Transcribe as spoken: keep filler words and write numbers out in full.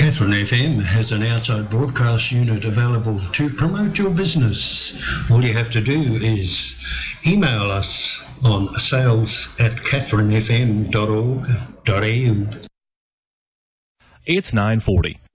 Catherine F M has an outside broadcast unit available to promote your business. All you have to do is email us on sales at catherine f m dot org dot a u. It's nine forty.